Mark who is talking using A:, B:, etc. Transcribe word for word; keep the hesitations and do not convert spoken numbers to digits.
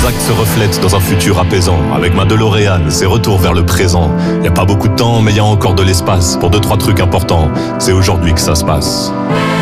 A: mes actes se reflètent dans un futur apaisant. Avec ma DeLorean, c'est retour vers le présent. Y a pas beaucoup de temps, mais y a encore de l'espace pour deux, trois trucs importants. C'est aujourd'hui que ça se passe.